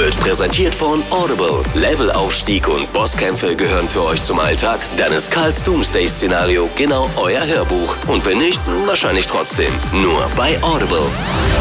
wird präsentiert von Audible. Levelaufstieg und Bosskämpfe gehören für euch zum Alltag? Dann ist Karls Doomsday-Szenario genau euer Hörbuch. Und wenn nicht, wahrscheinlich trotzdem. Nur bei Audible.